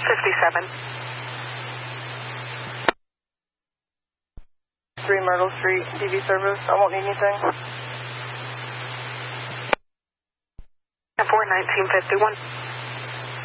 57. 3 Myrtle Street, DV service. I won't need anything. 4 1951.